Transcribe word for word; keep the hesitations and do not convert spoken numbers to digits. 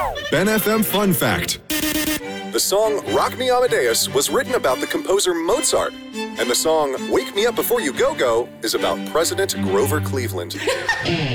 Ben F M Fun Fact. The song Rock Me Amadeus was written about the composer Mozart, and the song Wake Me Up Before You Go Go is about President Grover Cleveland.